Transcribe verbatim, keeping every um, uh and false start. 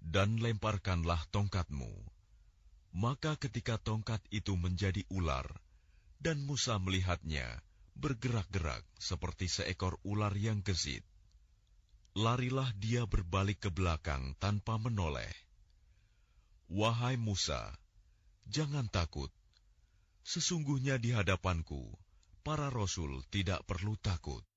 Dan lemparkanlah tongkatmu. Maka ketika tongkat itu menjadi ular, dan Musa melihatnya bergerak-gerak seperti seekor ular yang gesit, larilah dia berbalik ke belakang tanpa menoleh. Wahai Musa, jangan takut. Sesungguhnya di hadapanku, para rasul tidak perlu takut.